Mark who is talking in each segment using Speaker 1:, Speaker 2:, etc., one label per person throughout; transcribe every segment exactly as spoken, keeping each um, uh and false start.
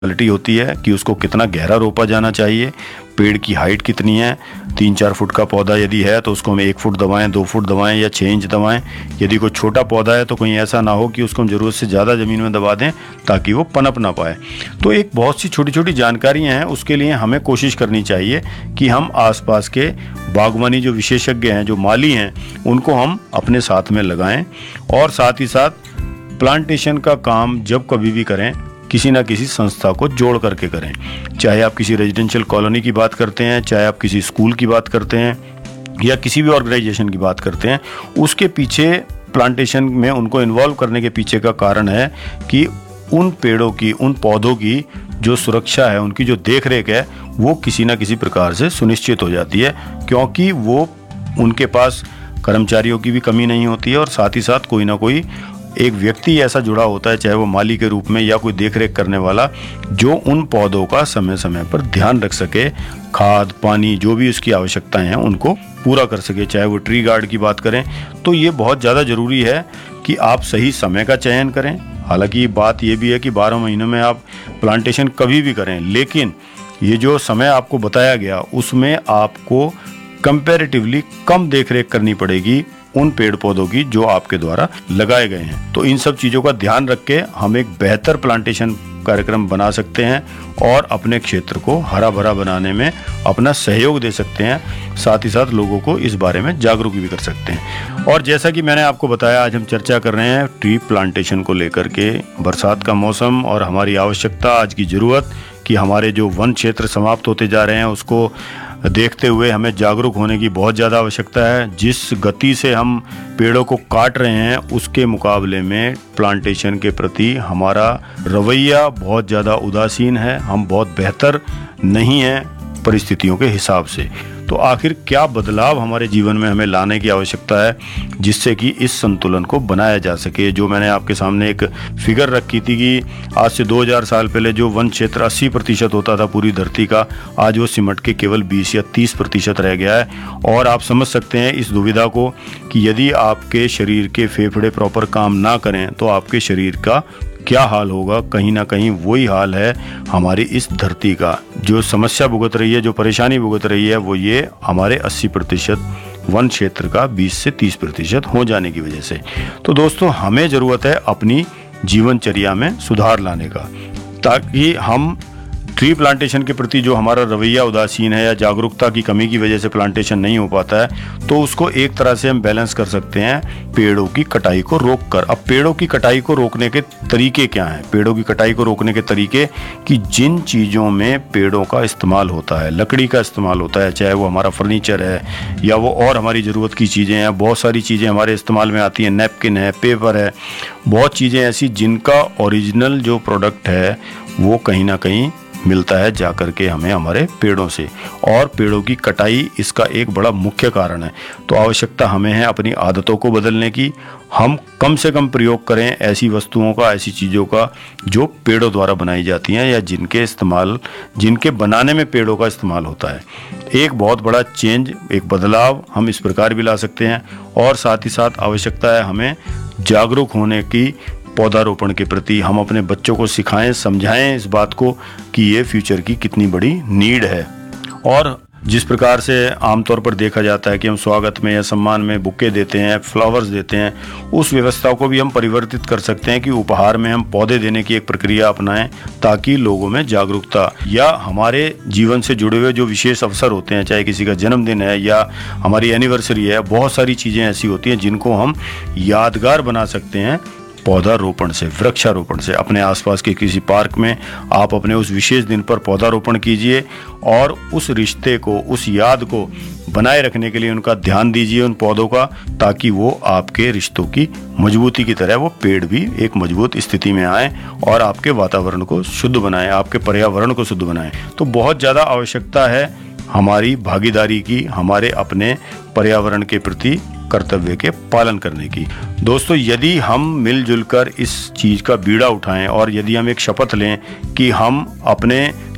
Speaker 1: Quality होती है कि उसको कितना गहरा रोपा जाना चाहिए, पेड़ की हाइट कितनी है। तीन चार फुट का पौधा यदि है तो उसको हम एक फुट दबाएं, दो फुट दबाएं या छः इंच दबाएं। यदि कोई छोटा पौधा है तो कहीं ऐसा ना हो कि उसको हम ज़रूरत से ज़्यादा ज़मीन में दबा दें ताकि वो पनप ना पाए। तो एक बहुत सी छोटी छोटी जानकारियाँ हैं, उसके लिए हमें कोशिश करनी चाहिए कि हम आसपास के बागवानी जो विशेषज्ञ हैं, जो माली हैं, उनको हम अपने साथ में लगाएं। और साथ ही साथ प्लांटेशन का काम जब कभी भी करें किसी ना किसी संस्था को जोड़ करके करें। चाहे आप किसी रेजिडेंशियल कॉलोनी की बात करते हैं, चाहे आप किसी स्कूल की बात करते हैं या किसी भी ऑर्गेनाइजेशन की बात करते हैं, उसके पीछे प्लांटेशन में उनको इन्वॉल्व करने के पीछे का कारण है कि उन पेड़ों की, उन पौधों की जो सुरक्षा है, उनकी जो देख रेख है, वो किसी ना किसी प्रकार से सुनिश्चित हो जाती है, क्योंकि वो उनके पास कर्मचारियों की भी कमी नहीं होती है और साथ ही साथ कोई ना कोई एक व्यक्ति ऐसा जुड़ा होता है, चाहे वो माली के रूप में या कोई देखरेख करने वाला, जो उन पौधों का समय समय पर ध्यान रख सके, खाद पानी जो भी उसकी आवश्यकताएं हैं उनको पूरा कर सके। चाहे वो ट्री गार्ड की बात करें तो ये बहुत ज़्यादा ज़रूरी है कि आप सही समय का चयन करें। हालांकि बात ये भी है कि बारह महीनों में आप प्लांटेशन कभी भी करें, लेकिन ये जो समय आपको बताया गया उसमें आपको कंपैरेटिवली कम देखरेख करनी पड़ेगी उन पेड़ पौधों की जो आपके द्वारा लगाए गए हैं। तो इन सब चीज़ों का ध्यान रख के हम एक बेहतर प्लांटेशन कार्यक्रम बना सकते हैं और अपने क्षेत्र को हरा भरा बनाने में अपना सहयोग दे सकते हैं। साथ ही साथ लोगों को इस बारे में जागरूक भी कर सकते हैं। और जैसा कि मैंने आपको बताया, आज हम चर्चा कर रहे हैं ट्री प्लांटेशन को लेकर के। बरसात का मौसम और हमारी आवश्यकता, आज की ज़रूरत कि हमारे जो वन क्षेत्र समाप्त होते जा रहे हैं उसको देखते हुए हमें जागरूक होने की बहुत ज़्यादा आवश्यकता है। जिस गति से हम पेड़ों को काट रहे हैं उसके मुकाबले में प्लांटेशन के प्रति हमारा रवैया बहुत ज़्यादा उदासीन है, हम बहुत बेहतर नहीं हैं परिस्थितियों के हिसाब से। तो आखिर क्या बदलाव हमारे जीवन में हमें लाने की आवश्यकता है जिससे कि इस संतुलन को बनाया जा सके। जो मैंने आपके सामने एक फिगर रखी थी कि आज से दो हज़ार साल पहले जो वन क्षेत्र अस्सी प्रतिशत होता था पूरी धरती का, आज वो सिमट के केवल बीस या तीस प्रतिशत रह गया है। और आप समझ सकते हैं इस दुविधा को कि यदि आपके शरीर के फेफड़े प्रॉपर काम ना करें तो आपके शरीर का क्या हाल होगा। कहीं ना कहीं वही हाल है हमारी इस धरती का। जो समस्या भुगत रही है, जो परेशानी भुगत रही है, वो ये हमारे अस्सी प्रतिशत वन क्षेत्र का बीस से तीस प्रतिशत हो जाने की वजह से। तो दोस्तों, हमें ज़रूरत है अपनी जीवनचर्या में सुधार लाने का, ताकि हम ट्री प्लांटेशन के प्रति जो हमारा रवैया उदासीन है या जागरूकता की कमी की वजह से प्लांटेशन नहीं हो पाता है, तो उसको एक तरह से हम बैलेंस कर सकते हैं पेड़ों की कटाई को रोककर। अब पेड़ों की कटाई को रोकने के तरीके क्या हैं? पेड़ों की कटाई को रोकने के तरीके कि जिन चीज़ों में पेड़ों का इस्तेमाल होता है, लकड़ी का इस्तेमाल होता है, चाहे वो हमारा फर्नीचर है या वो और हमारी ज़रूरत की चीज़ें हैं, बहुत सारी चीज़ें हमारे इस्तेमाल में आती हैं, नैपकिन है, पेपर है, बहुत चीज़ें ऐसी जिनका ओरिजिनल जो प्रोडक्ट है वो कहीं ना कहीं मिलता है जा कर के हमें हमारे पेड़ों से। और पेड़ों की कटाई इसका एक बड़ा मुख्य कारण है। तो आवश्यकता हमें है अपनी आदतों को बदलने की। हम कम से कम प्रयोग करें ऐसी वस्तुओं का, ऐसी चीज़ों का जो पेड़ों द्वारा बनाई जाती हैं या जिनके इस्तेमाल जिनके बनाने में पेड़ों का इस्तेमाल होता है। एक बहुत बड़ा चेंज, एक बदलाव हम इस प्रकार भी ला सकते हैं। और साथ ही साथ आवश्यकता है हमें जागरूक होने की पौधारोपण के प्रति। हम अपने बच्चों को सिखाएं, समझाएं इस बात को कि ये फ्यूचर की कितनी बड़ी नीड है। और जिस प्रकार से आमतौर पर देखा जाता है कि हम स्वागत में या सम्मान में बुके देते हैं, फ्लावर्स देते हैं, उस व्यवस्था को भी हम परिवर्तित कर सकते हैं कि उपहार में हम पौधे देने की एक प्रक्रिया अपनाएं, ताकि लोगों में जागरूकता या हमारे जीवन से जुड़े हुए जो विशेष अवसर होते हैं, चाहे किसी का जन्मदिन है या हमारी एनिवर्सरी है, बहुत सारी चीज़ें ऐसी होती हैं जिनको हम यादगार बना सकते हैं पौधारोपण से, वृक्षारोपण से। अपने आसपास के किसी पार्क में आप अपने उस विशेष दिन पर पौधारोपण कीजिए और उस रिश्ते को, उस याद को बनाए रखने के लिए उनका ध्यान दीजिए, उन पौधों का, ताकि वो आपके रिश्तों की मजबूती की तरह वो पेड़ भी एक मजबूत स्थिति में आए और आपके वातावरण को शुद्ध बनाएं, आपके पर्यावरण को शुद्ध बनाएं। तो बहुत ज़्यादा आवश्यकता है हमारी भागीदारी की, हमारे अपने पर्यावरण के प्रति कर्तव्य के पालन करने की। दोस्तों, यदि हम मिलजुल कर इस चीज़ का बीड़ा उठाएं और यदि हम एक शपथ लें कि हम अपने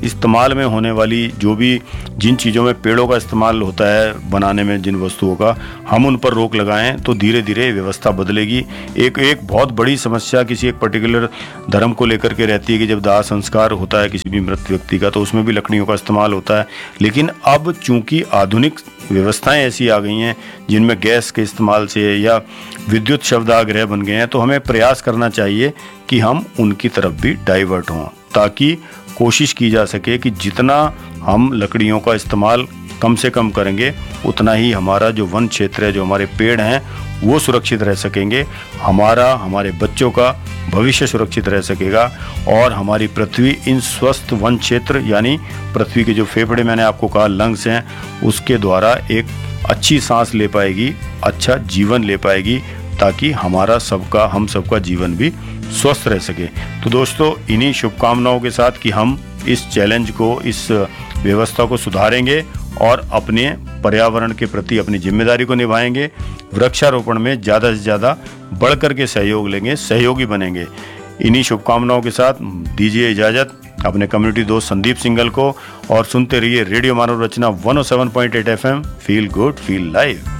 Speaker 1: इस्तेमाल में होने वाली जो भी जिन चीज़ों में पेड़ों का इस्तेमाल होता है बनाने में, जिन वस्तुओं का, हम उन पर रोक लगाएं तो धीरे धीरे व्यवस्था बदलेगी। एक एक बहुत बड़ी समस्या किसी एक पर्टिकुलर धर्म को लेकर के रहती है कि जब दाह संस्कार होता है किसी भी मृत व्यक्ति का तो उसमें भी लकड़ियों का इस्तेमाल होता है। लेकिन अब चूंकि आधुनिक व्यवस्थाएं ऐसी आ गई हैं जिनमें गैस के इस्तेमाल से या विद्युत शवदाह बन गए हैं, तो हमें प्रयास करना चाहिए कि हम उनकी तरफ भी डाइवर्ट हों, ताकि कोशिश की जा सके कि जितना हम लकड़ियों का इस्तेमाल कम से कम करेंगे उतना ही हमारा जो वन क्षेत्र है, जो हमारे पेड़ हैं, वो सुरक्षित रह सकेंगे, हमारा हमारे बच्चों का भविष्य सुरक्षित रह सकेगा और हमारी पृथ्वी इन स्वस्थ वन क्षेत्र यानी पृथ्वी के जो फेफड़े मैंने आपको कहा लंग्स हैं, उसके द्वारा एक अच्छी सांस ले पाएगी, अच्छा जीवन ले पाएगी, ताकि हमारा सबका हम सबका जीवन भी स्वस्थ रह सके। तो दोस्तों, इन्हीं शुभकामनाओं के साथ कि हम इस चैलेंज को, इस व्यवस्था को सुधारेंगे और अपने पर्यावरण के प्रति अपनी जिम्मेदारी को निभाएंगे, वृक्षारोपण में ज़्यादा से ज़्यादा बढ़ कर के सहयोग लेंगे, सहयोगी बनेंगे। इन्हीं शुभकामनाओं के साथ दीजिए इजाज़त अपने कम्युनिटी दोस्त संदीप सिंघल को और सुनते रहिए रेडियो मानव रचना one O seven point eight F M. Feel good feel live.